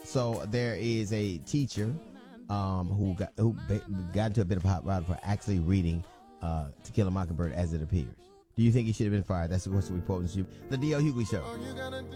So there is a teacher who got into a bit of hot rod for actually reading To Kill a Mockingbird as it appears. Do you think he should have been fired? That's the question we posed to you. The D.L. Hughley Show.